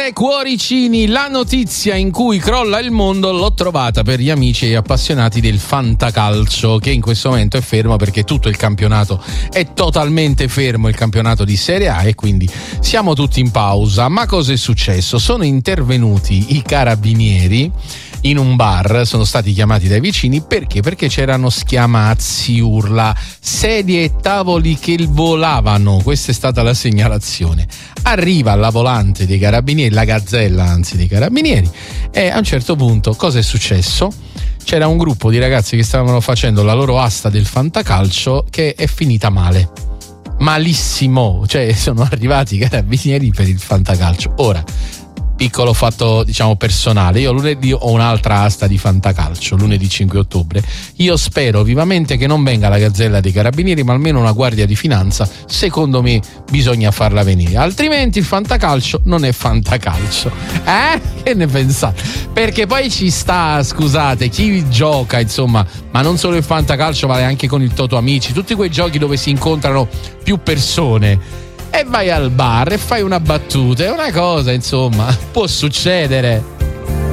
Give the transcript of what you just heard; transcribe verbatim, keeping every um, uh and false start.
Cuore, cuoricini, la notizia in cui crolla il mondo l'ho trovata per gli amici e appassionati del fantacalcio, che in questo momento è fermo perché tutto il campionato è totalmente fermo, il campionato di Serie A, e quindi siamo tutti in pausa. Ma cosa è successo? Sono intervenuti i carabinieri in un bar, sono stati chiamati dai vicini perché? Perché c'erano schiamazzi, urla, sedie e tavoli che volavano. Questa è stata la segnalazione. Arriva la volante dei carabinieri, la gazzella anzi dei carabinieri, e a un certo punto cosa è successo? C'era un gruppo di ragazzi che stavano facendo la loro asta del fantacalcio che è finita male, malissimo, cioè sono arrivati i carabinieri per il fantacalcio. Ora, piccolo fatto diciamo personale, io lunedì ho un'altra asta di fantacalcio, lunedì cinque ottobre. Io spero vivamente che non venga la gazzella dei carabinieri, ma almeno una guardia di finanza, secondo me bisogna farla venire, altrimenti il fantacalcio non è fantacalcio. Eh? Che ne pensate? Perché poi ci sta, scusate, chi gioca, insomma, ma non solo il fantacalcio, vale anche con il Toto Amici, tutti quei giochi dove si incontrano più persone, e vai al bar e fai una battuta, è una cosa, insomma, può succedere.